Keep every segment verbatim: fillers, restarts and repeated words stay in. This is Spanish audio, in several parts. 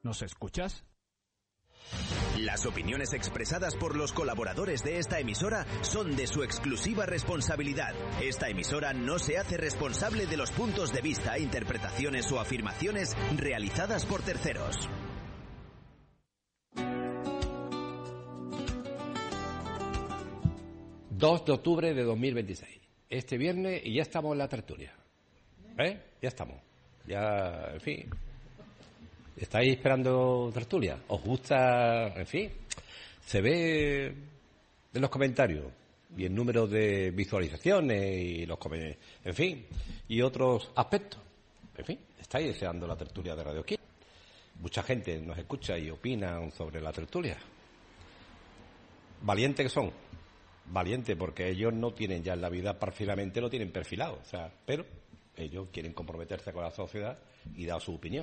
¿Nos escuchas? Las opiniones expresadas por los colaboradores de esta emisora son de su exclusiva responsabilidad. Esta emisora no se hace responsable de los puntos de vista, interpretaciones o afirmaciones realizadas por terceros. dos de octubre de dos mil veintiséis. Este viernes y ya estamos en la tertulia. ¿Eh? Ya estamos. Ya, en fin. ¿Estáis esperando tertulia? ¿Os gusta? En fin. Se ve en los comentarios y el número de visualizaciones y los comentarios, en fin, y otros aspectos. En fin, estáis deseando la tertulia de Radio Quiz. Mucha gente nos escucha y opina sobre la tertulia. Valientes que son. Valiente, porque ellos no tienen ya en la vida perfilamente, lo tienen perfilado, o sea, pero ellos quieren comprometerse con la sociedad y dar su opinión,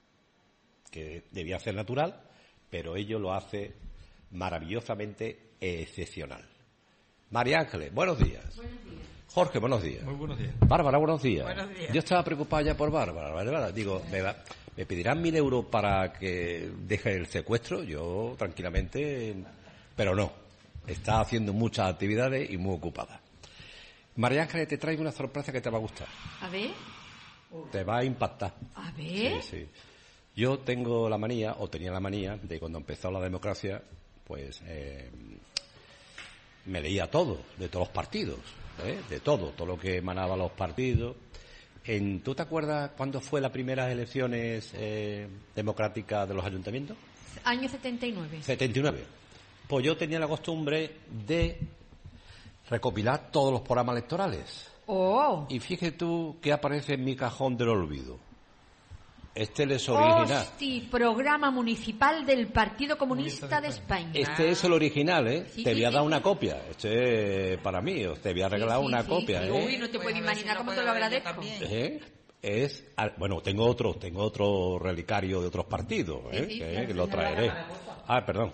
que debía ser natural, pero ellos lo hacen maravillosamente excepcional. María Ángeles, buenos días. Buenos días. Jorge, buenos días. Muy buenos días. Bárbara, buenos días. Buenos días. Yo estaba preocupada ya por Bárbara, Bárbara. Digo, ¿me, va, ¿me pedirán mil euros para que deje el secuestro? Yo, tranquilamente, pero no. Está haciendo muchas actividades y muy ocupada. María Ángeles, te traigo una sorpresa que te va a gustar. A ver. Te va a impactar. A ver. Sí, sí. Yo tengo la manía, o tenía la manía, de cuando empezó la democracia, pues eh, me leía todo, de todos los partidos, ¿eh? De todo, todo lo que emanaba los partidos. En, ¿Tú te acuerdas cuándo fue las primeras elecciones eh, democráticas de los ayuntamientos? Año setenta y nueve. setenta y nueve. Pues yo tenía la costumbre de recopilar todos los programas electorales. Oh. Y fíjate tú que aparece en mi cajón del olvido. Este es el original. Hosti, programa municipal del Partido Comunista de España. Este es el original, ¿eh? Sí, te sí, voy a sí, dar sí. una copia. Este es para mí. Te voy a regalar Sí, sí, una sí, copia, sí. ¿eh? Uy, no te Pues puedo a ver imaginar si cómo lo te lo puedo ver yo agradezco. también. ¿Eh? Es, bueno, tengo otro, tengo otro relicario de otros partidos, ¿eh? Sí, sí, que, sí, que lo traeré. Ah, perdón.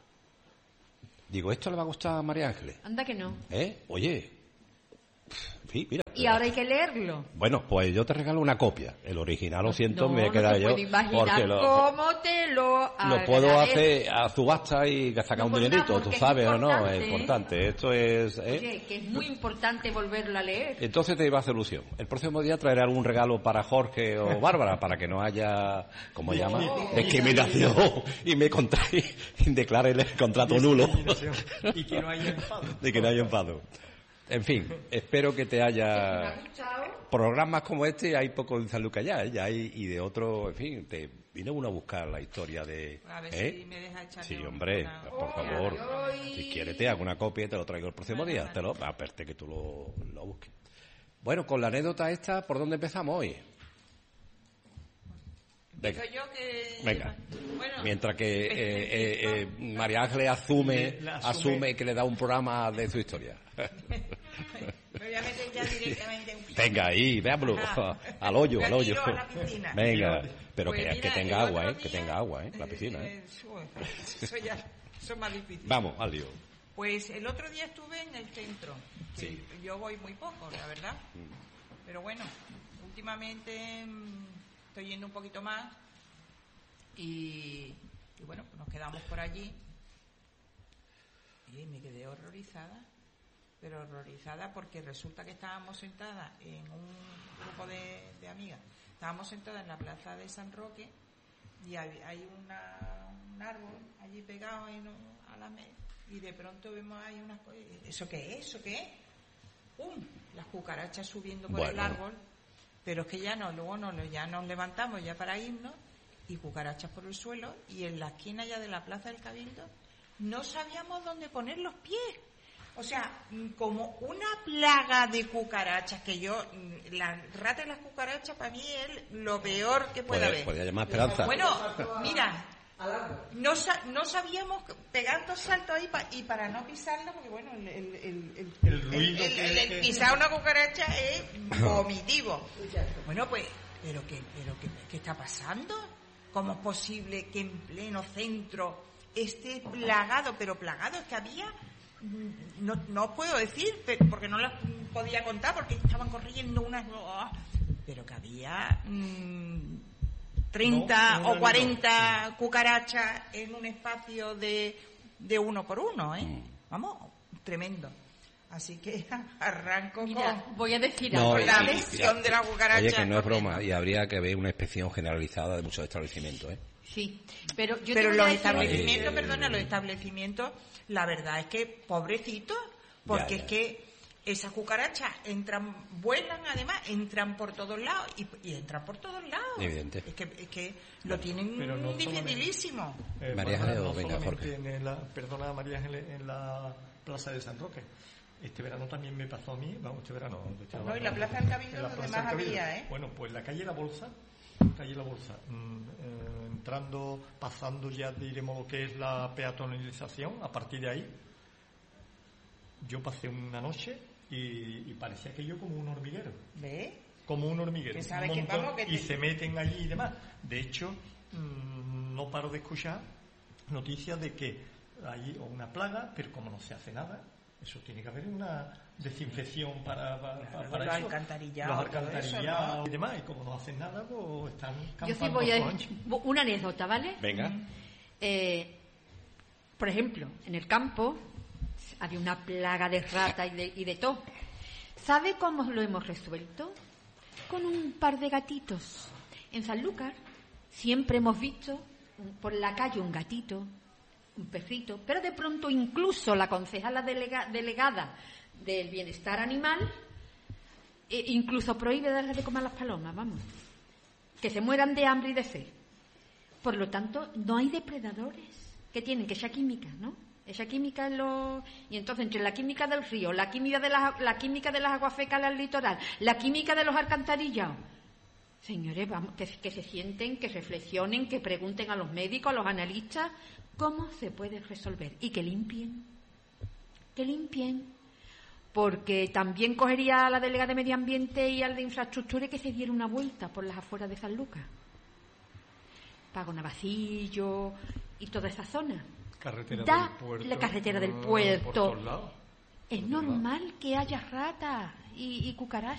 Digo, ¿esto le va a gustar a María Ángeles? Anda que no. ¿Eh? Oye. Sí, mira. Y ahora hay que leerlo. Bueno, pues yo te regalo una copia. El original, lo siento, No, me he no quedado te yo. puedo imaginar Porque lo, cómo te lo lo puedo agradezco. hacer a subasta y sacar No un por nada, dinerito, tú porque es sabes o no, importante, es ¿eh? importante. Esto es. ¿eh? Oye, que es muy importante volverlo a leer. Entonces te iba a hacer ilusión. El próximo día traeré algún regalo para Jorge o Bárbara para que no haya, ¿cómo se llama? Discriminación y me contrae, declare el contrato nulo. Y que no haya enfado. De que no haya enfado. En fin, espero que te haya... Programas como este hay poco en San Lucas ya, ¿eh? Ya hay, y de otro, en fin, te vino uno a buscar la historia de... A ver ¿eh? si me deja echarle Sí, una- hombre, una- por favor. Si quieres te hago una copia y te lo traigo el próximo Vale, día. vale. Te lo, aparte que tú lo, lo busques. Bueno, con la anécdota esta, ¿por dónde empezamos hoy? Venga. Empiezo yo que... Venga. Bueno, Mientras que eh, eh, eh, María Ángeles asume, La asume asume. que le da un programa de su historia. me voy a meter ya directamente en... Venga, ahí, veámoslo. Ajá. Al hoyo, Me al hoyo. tiro a la piscina. Venga, pero Pues que, mira, que tenga el agua, otro ¿eh? Que día- tenga agua, ¿eh? La piscina, ¿eh? uy, Eso ya, eso es más difícil. Vamos, al lío. Pues el otro día estuve en el centro. que Sí. Yo voy muy poco, la verdad. Pero bueno, últimamente mm, estoy yendo un poquito más. Y, y bueno, pues nos quedamos por allí. Y me quedé horrorizada. Pero horrorizada porque resulta que estábamos sentadas en un grupo de, de amigas. Estábamos sentadas en la plaza de San Roque y hay, hay una, un árbol allí pegado en, a la mesa y de pronto vemos ahí unas cosas. ¿Eso qué es? ¿Eso qué es? ¡Pum! Las cucarachas subiendo por Bueno. el árbol. Pero es que ya no, luego no, ya nos levantamos ya para irnos y cucarachas por el suelo y en la esquina ya de la plaza del Cabildo no sabíamos dónde poner los pies. O sea, como una plaga de cucarachas que yo, las ratas y las cucarachas para mí es lo peor que puede haber. Podría llamar Esperanza. Bueno, mira, no, sa- no sabíamos pegar dos saltos ahí pa- y para no pisarla, porque bueno, el, el, el, el, El ruido el- que- el- el que- pisar una cucaracha es vomitivo. Bueno, pues, ¿pero qué, pero qué, qué está pasando? ¿Cómo es posible que en pleno centro esté plagado? Pero plagado es que había... No, no os puedo decir, pero- porque no las podía contar, porque estaban corriendo unas... Pero que había... mmm, treinta no, o cuarenta no, sí. cucarachas en un espacio de, de uno por uno, ¿eh? Mm. Vamos, tremendo. Así que arranco Mira, con, voy a decir no, con y, la y, visión y, de la cucaracha. Oye, que no es broma, y habría que ver una inspección generalizada de muchos establecimientos, ¿eh? Sí, pero yo Pero te voy los a decir... establecimientos, perdona, los establecimientos, la verdad es que pobrecitos, porque Ya, ya. es que esas cucarachas entran, vuelan además, entran por todos lados y, y entran por todos lados. Evidente. Es que, es que lo tienen Pero no dificilísimo. Eh, María Bárbara, Ángeles, no venga, solamente Jorge. en la, perdona, María Ángeles, en la plaza de San Roque. Este verano también me pasó a mí, vamos, este verano. Este No, y la plaza del Cabildo en la donde Plaza más del Cabildo. había, ¿eh? Bueno, pues la calle La Bolsa, calle La Bolsa, mm, eh, entrando, pasando ya, diremos lo que es la peatonalización, a partir de ahí, yo pasé una noche y, y parecía aquello como un hormiguero. ¿Ves? Como un hormiguero. Que sabe un que montón, vamos, que te- y se meten allí y demás. De hecho, mmm, no paro de escuchar noticias de que hay una plaga, pero como no se hace nada, eso tiene que haber una desinfección para, para, Claro, para los eso. alcantarillados, Los todo eso, alcantarillados ¿no? y demás. Y como no hacen nada, pues están Yo sí campando voy a por decir ancho. una anécdota, ¿vale? Venga. Eh, por ejemplo, en el campo había una plaga de rata y de, y de todo. ¿Sabe cómo lo hemos resuelto? Con un par de gatitos. En Sanlúcar siempre hemos visto un- por la calle un gatito, un perrito, pero de pronto incluso la concejala delega- delegada del bienestar animal eh, incluso prohíbe darle de comer a las palomas, vamos, que se mueran de hambre y de sed. Por lo tanto, no hay depredadores que tienen que esa química, ¿no? Esa química en los... Y entonces, entre la química del río, la química de las, la química de las aguas fecales al litoral, la química de los alcantarillados... Señores, vamos, que, que se sienten, que reflexionen, que pregunten a los médicos, a los analistas, cómo se puede resolver. Y que limpien. Que limpien. Porque también cogería a la delegada de Medio Ambiente y al de Infraestructura y que se diera una vuelta por las afueras de San Lucas. Pago Navacillo y toda esa zona. Carretera Da del puerto. la carretera del ah, puerto. por todos lados. Es normal que haya ratas y, y cucarachas.